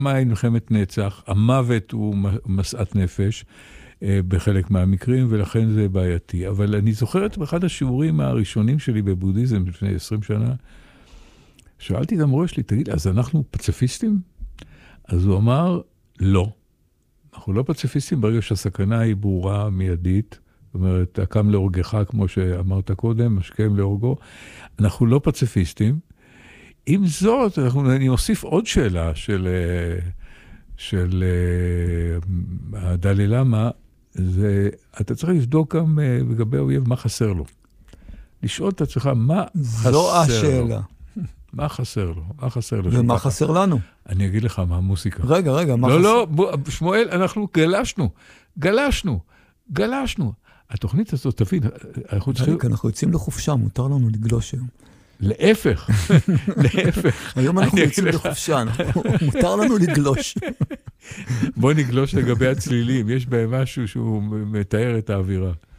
היא מלחמת נצח, המוות הוא מסעת נפש בחלק מהמקרים, ולכן זה בעייתי. אבל אני זוכרת באחד השיעורים הראשונים שלי בבודהיזם, לפני 20 שנה, שאלתי את המורה שלי, תגיד, אז אנחנו פציפיסטים? אז הוא אמר, לא. אנחנו לא פציפיסטים ברגע שהסכנה היא ברורה, מיידית, זאת אומרת, הקם להורגך, כמו שאמרת קודם, השכם להורגו. אנחנו לא פציפיסטים. עם זאת, אני אוסיף עוד שאלה של הדלי למה, זה, אתה צריך לבדוק גם לגבי האויב מה חסר לו. לשאול את עצמך, מה חסר לו? זו השאלה. מה חסר לו? מה חסר לו? ומה חסר לנו? אני אגיד לך מה המוסיקה. רגע, מה חסר? לא, שמואל, אנחנו גלשנו. התוכנית הזאת, תבין, אנחנו יוצאים לחופשה, מותר לנו לגלוש היום. להפך. היום אנחנו יוצאים לחופשה, מותר לנו לגלוש. בוא נגלוש לגבי הצלילים, יש בהם משהו שהוא מתאר את האווירה.